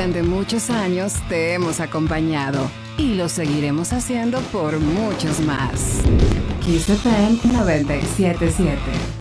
Durante muchos años te hemos acompañado y lo seguiremos haciendo por muchos más. Kiss FM 97.7.